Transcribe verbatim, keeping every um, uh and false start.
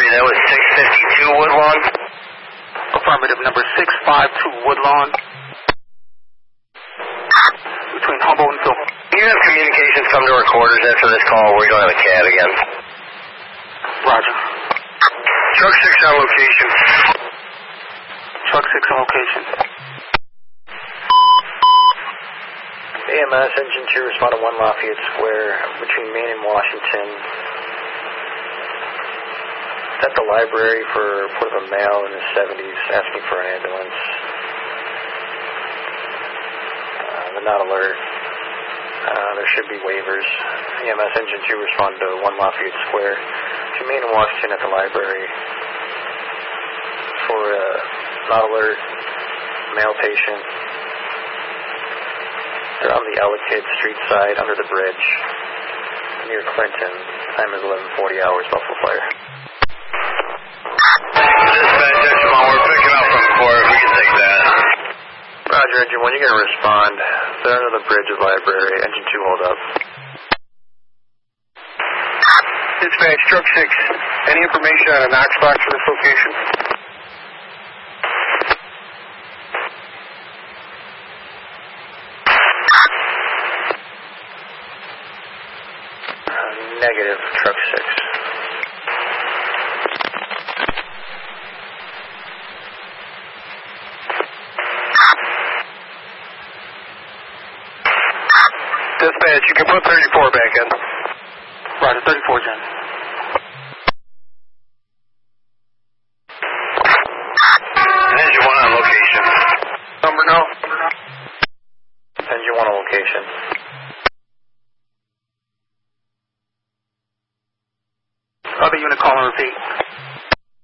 three, that was six fifty-two Woodlawn. Affirmative, number six five two Woodlawn. Between Humboldt and Phil. Do you have communications come to our quarters after this call where you don't have a cab again? Roger. Truck six on location. Truck six on location. A M S, engine two, respond to one Lafayette Square between Maine and Washington. At the library for report of a male in his seventies asking for an ambulance. Uh, they're not alert. Uh, there should be waivers. A M S, engine two, respond to one Lafayette Square between Maine and Washington at the library for a not alert male patient. They're on the Ellicott Street side under the bridge near Clinton. Time is eleven forty hours, Buffalo Fire. Dispatch, engine one, we're picking up from four if we can take that. Roger, engine one, you're going to respond. They're under the bridge of library. Engine two, hold up. Dispatch, truck six. Any information on a Knox box for this location? Negative, truck six. Dispatch, you can put thirty-four back in. Roger, thirty-four, Jen. Engine one on location. Number no? Engine one on location. Other unit, call and repeat.